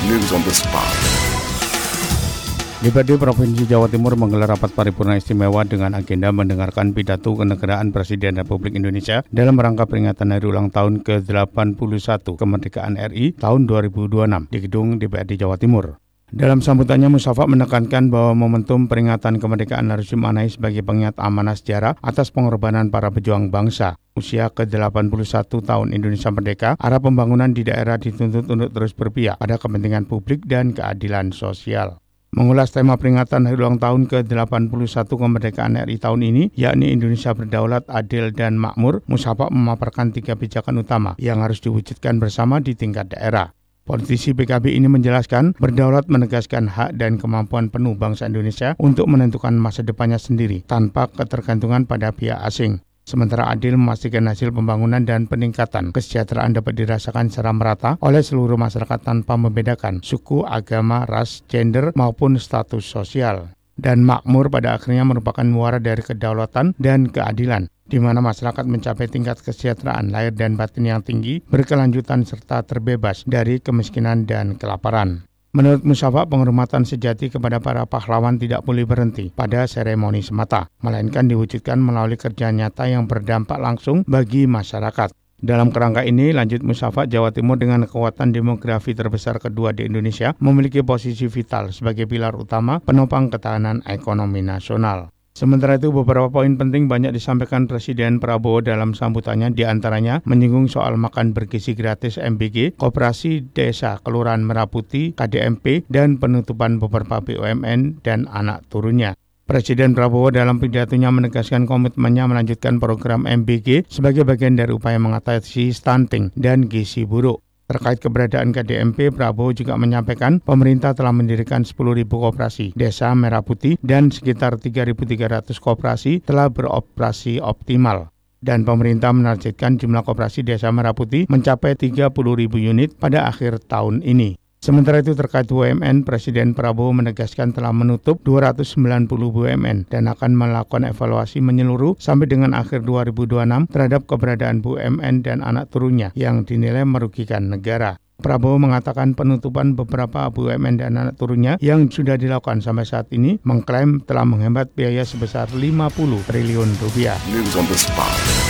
News on the spot. DPRD Provinsi Jawa Timur menggelar rapat paripurna istimewa dengan agenda mendengarkan pidato kenegaraan Presiden Republik Indonesia dalam rangka peringatan hari ulang tahun ke-81 kemerdekaan RI tahun 2026 di gedung DPRD Jawa Timur. Dalam sambutannya, Mustafa menekankan bahwa momentum peringatan kemerdekaan harus dimaknai sebagai pengingat amanah sejarah atas pengorbanan para pejuang bangsa. Usia ke-81 tahun Indonesia Merdeka, arah pembangunan di daerah dituntut untuk terus berpihak pada kepentingan publik dan keadilan sosial. Mengulas tema peringatan hari ulang tahun ke-81 kemerdekaan RI tahun ini, yakni Indonesia berdaulat, adil, dan makmur, Mustafa memaparkan 3 pijakan utama yang harus diwujudkan bersama di tingkat daerah. Politisi PKB ini menjelaskan, berdaulat menegaskan hak dan kemampuan penuh bangsa Indonesia untuk menentukan masa depannya sendiri tanpa ketergantungan pada pihak asing. Sementara adil memastikan hasil pembangunan dan peningkatan kesejahteraan dapat dirasakan secara merata oleh seluruh masyarakat tanpa membedakan suku, agama, ras, gender, maupun status sosial. Dan makmur pada akhirnya merupakan muara dari kedaulatan dan keadilan, di mana masyarakat mencapai tingkat kesejahteraan lahir dan batin yang tinggi, berkelanjutan serta terbebas dari kemiskinan dan kelaparan. Menurut Mustafa, penghormatan sejati kepada para pahlawan tidak boleh berhenti pada seremoni semata, melainkan diwujudkan melalui kerja nyata yang berdampak langsung bagi masyarakat. Dalam kerangka ini, lanjut Mustafa, Jawa Timur dengan kekuatan demografi terbesar kedua di Indonesia memiliki posisi vital sebagai pilar utama penopang ketahanan ekonomi nasional. Sementara itu, beberapa poin penting banyak disampaikan Presiden Prabowo dalam sambutannya, diantaranya menyinggung soal makan bergizi gratis MBG, Koperasi Desa Kelurahan Merah Putih, KDMP, dan penutupan beberapa BUMN dan anak turunnya. Presiden Prabowo dalam pidatonya menegaskan komitmennya melanjutkan program MBG sebagai bagian dari upaya mengatasi stunting dan gizi buruk. Terkait keberadaan KDMP, Prabowo juga menyampaikan pemerintah telah mendirikan 10.000 koperasi Desa Merah Putih dan sekitar 3.300 koperasi telah beroperasi optimal. Dan pemerintah menargetkan jumlah koperasi Desa Merah Putih mencapai 30.000 unit pada akhir tahun ini. Sementara itu terkait BUMN, Presiden Prabowo menegaskan telah menutup 290 BUMN dan akan melakukan evaluasi menyeluruh sampai dengan akhir 2026 terhadap keberadaan BUMN dan anak turunnya yang dinilai merugikan negara. Prabowo mengatakan penutupan beberapa BUMN dan anak turunnya yang sudah dilakukan sampai saat ini mengklaim telah menghemat biaya sebesar 50 triliun rupiah. News on the spot.